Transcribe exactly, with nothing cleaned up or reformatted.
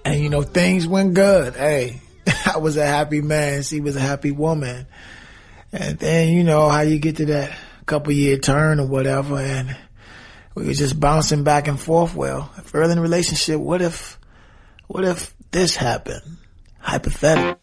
And, you know, things went good. Hey, I was a happy man. She was a happy woman. And then, you know, how you get to that couple year turn or whatever, and we were just bouncing back and forth. Well, if early in the relationship, what if, what if this happened? Hypothetical.